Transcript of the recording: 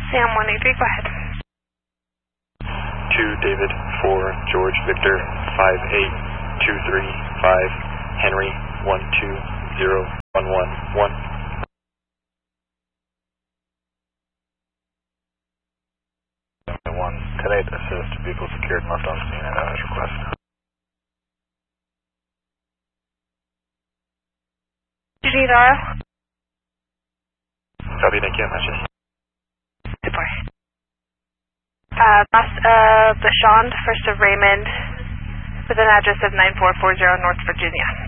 Sam 183, go ahead. 2 David 4 George Victor 58235 Henry 120111. Tonight assist vehicle secured and left on scene as requested. Did you need RO? Copy, thank you, message. Super. Last of Bashand, first of Raymond, with an address of 9440 North Virginia.